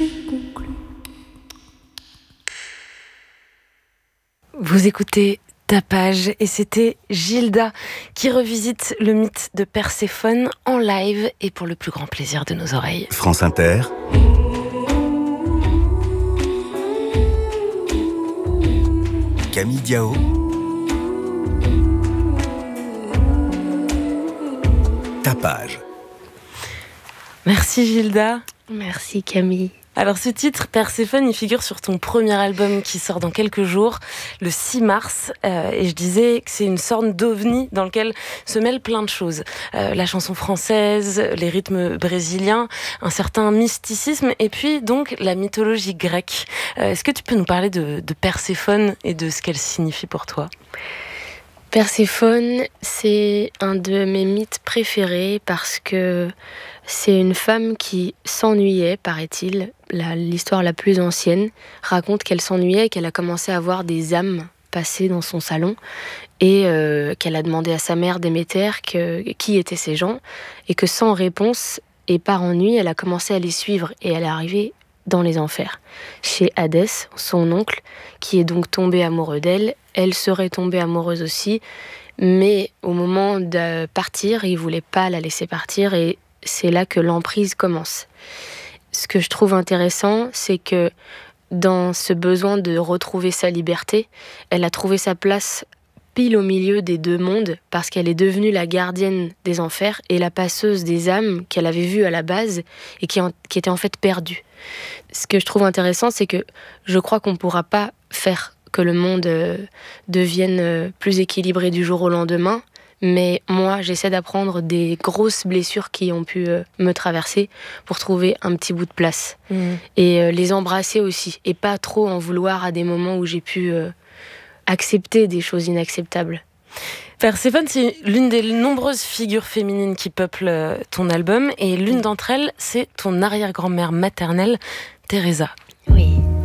Vous écoutez Tapage et c'était Gilda qui revisite le mythe de Perséphone en live et pour le plus grand plaisir de nos oreilles. France Inter. Camille Diao. Tapage. Merci Gilda. Merci Camille. Alors ce titre, Perséphone, il figure sur ton premier album qui sort dans quelques jours, le 6 mars. Et je disais que c'est une sorte d'ovni dans lequel se mêlent plein de choses. La chanson française, les rythmes brésiliens, un certain mysticisme et puis donc la mythologie grecque. Est-ce que tu peux nous parler de Perséphone et de ce qu'elle signifie pour toi ? Perséphone, c'est un de mes mythes préférés parce que c'est une femme qui s'ennuyait, paraît-il. L'histoire la plus ancienne raconte qu'elle s'ennuyait et qu'elle a commencé à voir des âmes passer dans son salon et qu'elle a demandé à sa mère Déméter qui étaient ces gens et que sans réponse et par ennui, elle a commencé à les suivre et elle est arrivée dans les enfers, chez Hadès, son oncle, qui est donc tombé amoureux d'elle. Elle serait tombée amoureuse aussi, mais au moment de partir, il voulait pas la laisser partir et c'est là que l'emprise commence. Ce que je trouve intéressant, c'est que dans ce besoin de retrouver sa liberté, elle a trouvé sa place pile au milieu des deux mondes parce qu'elle est devenue la gardienne des enfers et la passeuse des âmes qu'elle avait vues à la base et qui était en fait perdue. Ce que je trouve intéressant, c'est que je crois qu'on ne pourra pas faire que le monde devienne plus équilibré du jour au lendemain, mais moi, j'essaie d'apprendre des grosses blessures qui ont pu me traverser pour trouver un petit bout de place. Et les embrasser aussi, et pas trop en vouloir à des moments où j'ai pu accepter des choses inacceptables. Perséphone, c'est l'une des nombreuses figures féminines qui peuplent ton album et l'une d'entre elles, c'est ton arrière-grand-mère maternelle, Teresa. Oui.